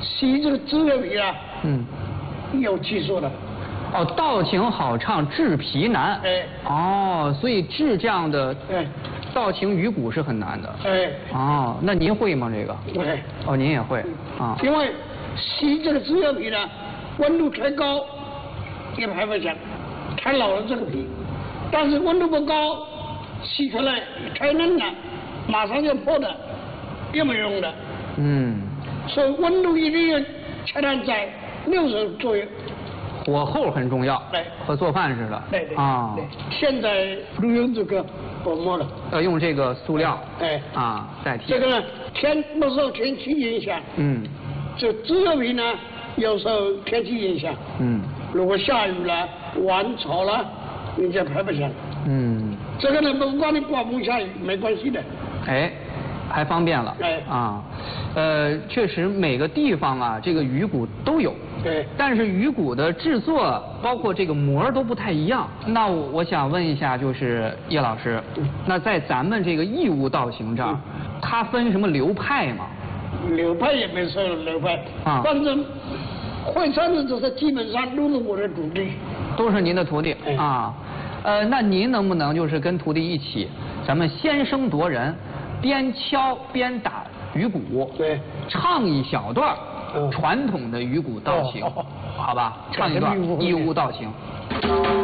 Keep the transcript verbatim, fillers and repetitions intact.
洗这个制热皮啊， 嗯， 有技术的。 哦，道情好唱，制皮难。 哎。 哦，所以制这样的哎道情鱼骨是很难的。 哎。 哦，那您会吗？这个？ 对。 哦，您也会啊。 因为洗这个制热皮呢，温度太高也拍不响，太老了这个皮；但是温度不高，洗出来太嫩了，马上就破的，也没用的。 嗯。所以温度一定要恰当在六十左右。 火候很重要， 对， 和做饭似的。 对对啊。 对，现在不用这个薄膜了， 要用这个塑料。 哎。 啊，代替。 这个呢，天不受天气影响。 嗯。 这制热皮呢，有时候天气影响。 嗯。 如果下雨了、晚潮了，你就拍不响。 嗯。 这个呢，不管你刮风下雨没关系的。 哎。还方便了， 哎啊，呃，确实每个地方啊，这个鱼骨都有， 对， 但是鱼骨的制作，包括这个膜都不太一样。那我我想问一下，就是叶老师， 嗯、 那在咱们这个义乌道行这儿，嗯、它分什么流派吗？ 流派也没说流派， 啊， 反正会唱的这些基本上都是我的徒弟， 都是您的徒弟、 哎、 啊。呃，那您能不能就是跟徒弟一起，咱们先声夺人？边敲边打鱼骨， 对， 唱一小段传统的鱼骨道情， 哦、 好吧？唱一段义乌道情。